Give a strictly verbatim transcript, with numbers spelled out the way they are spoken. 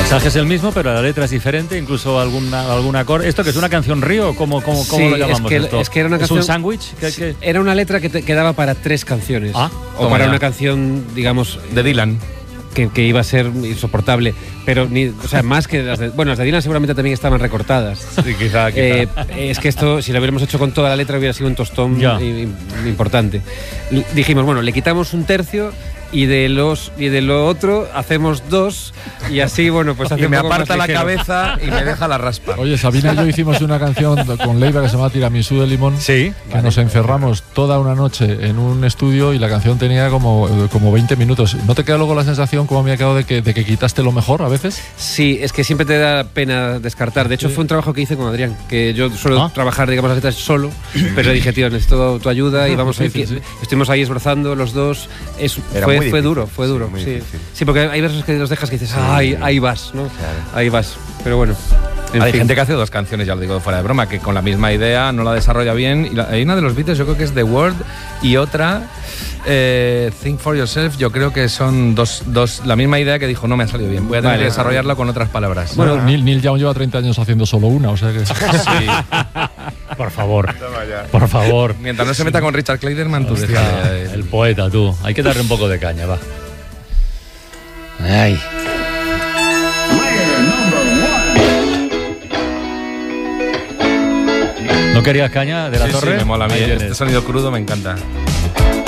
mensaje es el mismo, pero la letra es diferente, incluso alguna algún acorde. ¿Esto que es una canción río? ¿Cómo, cómo, cómo sí, lo llamamos es que, esto? Es que era una ¿Es canción, un sándwich? ¿Qué, qué? Era una letra que te quedaba para tres canciones. Ah, o para ya. una canción, digamos, De Dylan. que, que iba a ser insoportable. Pero, ni, o sea, más que las de... Bueno, las de Dylan seguramente también estaban recortadas. Sí, quizá, quizá. Eh, es que esto, si lo hubiéramos hecho con toda la letra, hubiera sido un tostón Ya. i- i- importante. L- Dijimos, bueno, le quitamos un tercio y de los y de lo otro hacemos dos y así, bueno, pues hace Y un me poco más aparta la ligero. cabeza y me deja la raspa. Oye, Sabina y yo hicimos una canción con Leiva que se llama Tiramisú de limón. Sí. Que nos encerramos toda una noche en un estudio y la canción tenía como, como veinte minutos. ¿No te queda luego la sensación, como me ha quedado, de que, de que quitaste lo mejor a veces? Sí, es que siempre te da pena descartar. De hecho, fue un trabajo que hice con Adrián, que yo suelo Ah. trabajar, digamos, las letras solo, pero dije, tío, necesito tu ayuda y vamos a Difícil, ir. sí. Estuvimos ahí esforzando los dos. Es, Era fue, muy fue difícil, duro, fue sí, duro. muy Sí, difícil. sí, porque hay versos que los dejas que dices, ay, ahí vas, ¿no? Claro. Ahí vas. Pero bueno. en Hay fin. gente que hace dos canciones, ya lo digo fuera de broma, que con la misma idea no la desarrolla bien. Y la- hay una de los Beatles, yo creo que es The Word, y otra, eh, Think for Yourself, yo creo que son dos, dos, la misma idea que dijo, no me ha salido bien, voy a tener Vale. que desarrollarla con otras palabras. Bueno, Neil, Neil Young lleva treinta años haciendo solo una, o sea que... Sí. Por favor, Toma ya. por favor. Mientras no se meta con Richard Clayderman, tú Hostia, déjale. el poeta, tú. Hay que darle un poco de caña, va. Ay. ¿No querías caña de la Sí, sí, torre? me mola a mí. Ahí Este tienes. sonido crudo me encanta.